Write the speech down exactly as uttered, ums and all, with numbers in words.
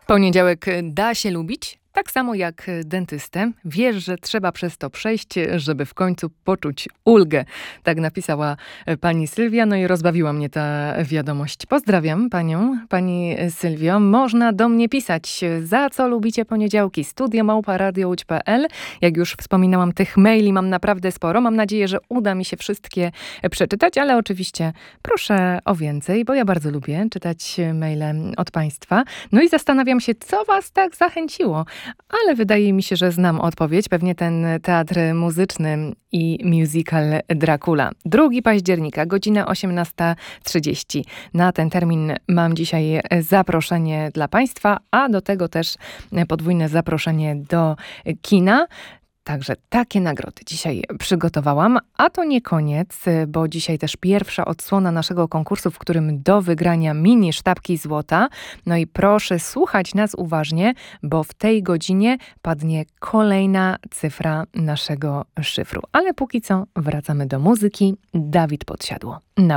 Poniedziałek da się lubić? Tak samo jak dentystę. Wiesz, że trzeba przez to przejść, żeby w końcu poczuć ulgę. Tak napisała pani Sylwia, no i rozbawiła mnie ta wiadomość. Pozdrawiam panią, pani Sylwio. Można do mnie pisać, za co lubicie poniedziałki. studio małpa radio łódź kropka p l. Jak już wspominałam, tych maili mam naprawdę sporo. Mam nadzieję, że uda mi się wszystkie przeczytać, ale oczywiście proszę o więcej, bo ja bardzo lubię czytać maile od państwa. No i zastanawiam się, co was tak zachęciło. Ale wydaje mi się, że znam odpowiedź. Pewnie ten teatr muzyczny i musical Dracula. drugiego października, godzina osiemnasta trzydzieści. Na ten termin mam dzisiaj zaproszenie dla państwa, a do tego też podwójne zaproszenie do kina. Także takie nagrody dzisiaj przygotowałam, a to nie koniec, bo dzisiaj też pierwsza odsłona naszego konkursu, w którym do wygrania mini sztabki złota. No i proszę słuchać nas uważnie, bo w tej godzinie padnie kolejna cyfra naszego szyfru. Ale póki co wracamy do muzyki. Dawid Podsiadło. Na